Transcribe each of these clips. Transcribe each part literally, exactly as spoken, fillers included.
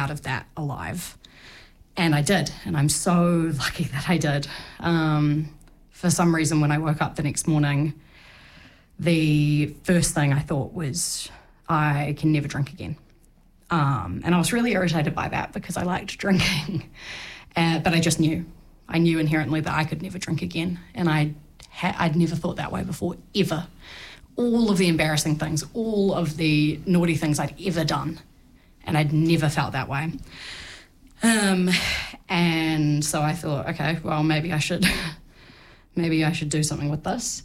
out of that alive. And I did, and I'm so lucky that I did. Um, for some reason, when I woke up the next morning, the first thing I thought was, I can never drink again. Um, and I was really irritated by that because I liked drinking. uh, but I just knew. I knew inherently that I could never drink again. And I ha- I'd never thought that way before, ever. All of the embarrassing things, all of the naughty things I'd ever done, and I'd never felt that way. Um, and so I thought, okay, well, maybe I should, maybe I should do something with this.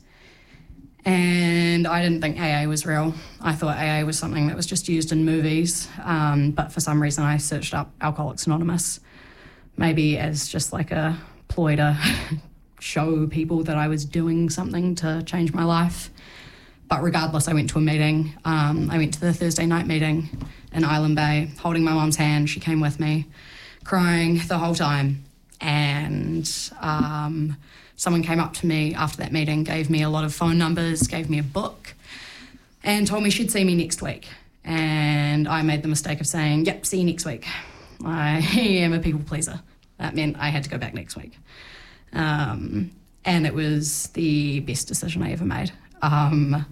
And I didn't think A A was real. I thought A A was something that was just used in movies. Um, but for some reason I searched up Alcoholics Anonymous, maybe as just like a ploy to show people that I was doing something to change my life. But regardless, I went to a meeting. Um, I went to the Thursday night meeting in Island Bay, holding my mum's hand. She came with me, crying the whole time. And um, someone came up to me after that meeting, gave me a lot of phone numbers, gave me a book, and told me she'd see me next week. And I made the mistake of saying, yep, see you next week. I am a people pleaser. That meant I had to go back next week. Um, and it was the best decision I ever made. Um,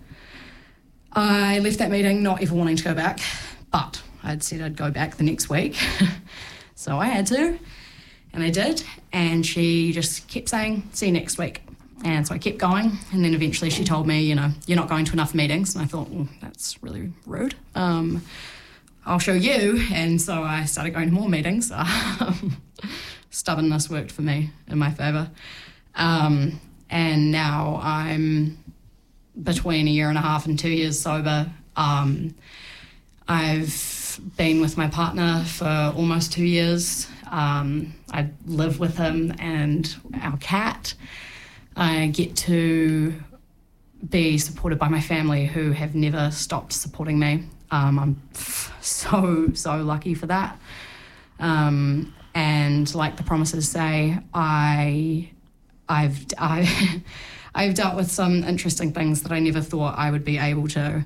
I left that meeting not ever wanting to go back, but I'd said I'd go back the next week. So I had to, and I did, and she just kept saying, see you next week. And so I kept going, and then eventually she told me, you know, you're not going to enough meetings. And I thought, well, that's really rude. Um, I'll show you. And so I started going to more meetings. Stubbornness worked for me in my favour. Um, and now I'm between a year and a half and two years sober. Um, I've been with my partner for almost two years. Um, I live with him and our cat. I get to be supported by my family who have never stopped supporting me. Um, I'm so, so lucky for that. Um, and like the promises say, I, I've, I, I've dealt with some interesting things that I never thought I would be able to.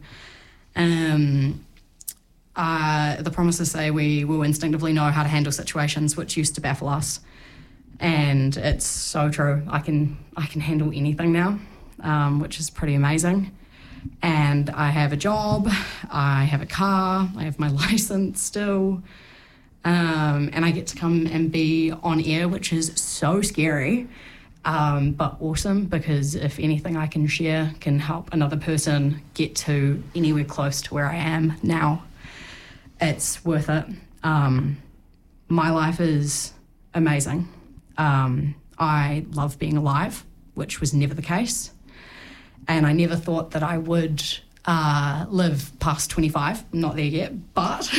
Um, uh, the promises say we will instinctively know how to handle situations, which used to baffle us. And it's so true. I can I can handle anything now, um, which is pretty amazing. And I have a job, I have a car, I have my license still, um, and I get to come and be on air, which is so scary. Um, but awesome, because if anything I can share can help another person get to anywhere close to where I am now, it's worth it. Um, my life is amazing. Um, I love being alive, which was never the case. And I never thought that I would uh, live past twenty-five. I'm not there yet, but,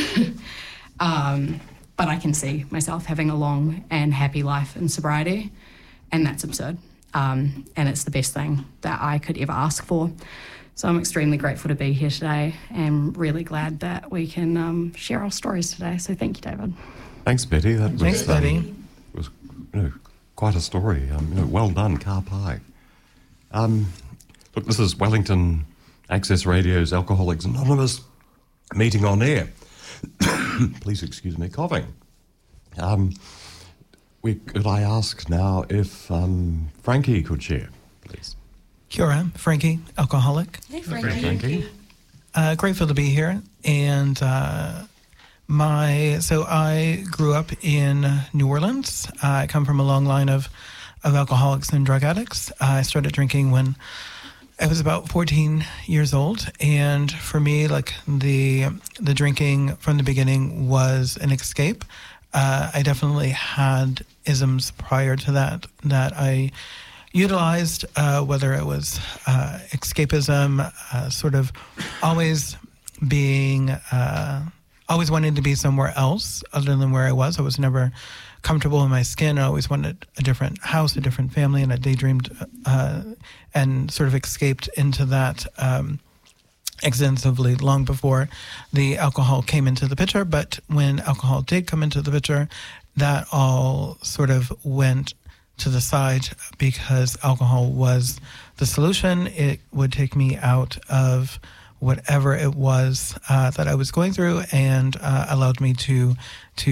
um, but I can see myself having a long and happy life in sobriety. And that's absurd. Um, and it's the best thing that I could ever ask for. So I'm extremely grateful to be here today and really glad that we can um, share our stories today. So thank you, David. Thanks, Betty. That was, Thanks, Betty. Um, was you know, quite a story. Um, you know, well done, ka pai. Um, look, this is Wellington Access Radio's Alcoholics Anonymous meeting on air. Please excuse me coughing. Um, We, could I ask now if um, Frankie could share, please? Kia ora, Frankie, alcoholic. Hey, Frankie. Frankie. Uh, grateful to be here. And uh, my so I grew up in New Orleans. Uh, I come from a long line of, of alcoholics and drug addicts. Uh, I started drinking when I was about fourteen years old. And for me, like the the drinking from the beginning was an escape. Uh, I definitely had isms prior to that that I utilized, uh, whether it was uh, escapism, uh, sort of always being, uh, always wanting to be somewhere else other than where I was. I was never comfortable in my skin. I always wanted a different house, a different family, and I daydreamed uh, and sort of escaped into that um extensively long before the alcohol came into the picture. But when alcohol did come into the picture, that all sort of went to the side because alcohol was the solution. It would take me out of whatever it was uh, that I was going through and uh, allowed me to to